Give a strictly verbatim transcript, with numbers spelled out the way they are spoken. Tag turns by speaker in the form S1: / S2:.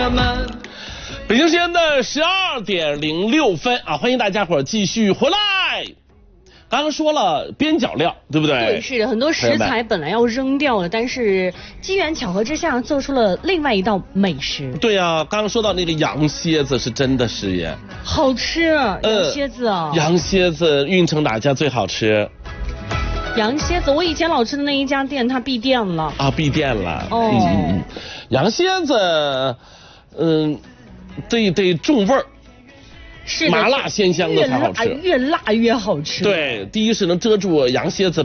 S1: 他们。
S2: 北京时间的十二点零六分啊，欢迎大家伙继续回来。刚刚说了边角料，对不对？
S3: 对，是的，很多食材本来要扔掉了，但是机缘巧合之下做出了另外一道美食。
S2: 对呀、啊，刚刚说到那个羊蝎子是真的是耶，
S3: 好吃，羊蝎子啊、
S2: 呃！羊蝎子运成哪家最好吃？
S3: 羊蝎子，我以前老吃的那一家店，它闭店了。
S2: 啊，闭店了。
S3: 哦。
S2: 嗯，羊蝎子，嗯，得得重味儿。
S3: 是
S2: 麻辣鲜香的才好吃，
S3: 越辣越辣越好吃。
S2: 对，第一是能遮住羊蝎子